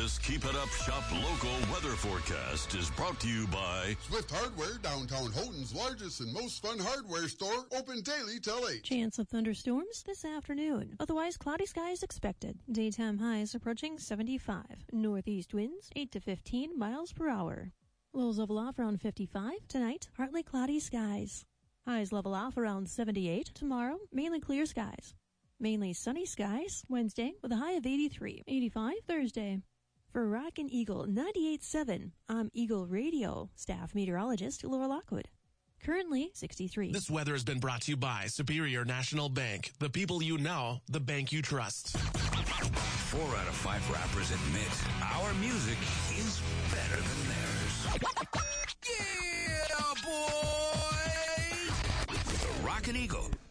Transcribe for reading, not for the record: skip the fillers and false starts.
This Keep It Up Shop local weather forecast is brought to you by Swift Hardware, downtown Houghton's largest and most fun hardware store, open daily till 8. Chance of thunderstorms this afternoon. Otherwise, cloudy skies expected. Daytime highs approaching 75. Northeast winds 8 to 15 miles per hour. Lows level off around 55. Tonight, partly cloudy skies. Highs level off around 78. Tomorrow, mainly clear skies. Mainly sunny skies Wednesday with a high of 83. 85 Thursday. For Rockin' Eagle 98.7, I'm Eagle Radio staff meteorologist Laura Lockwood. Currently 63. This weather has been brought to you by Superior National Bank. The people you know, the bank you trust. 4 out of 5 rappers admit our music is better than theirs. Yeah, boy! The Rockin' Eagle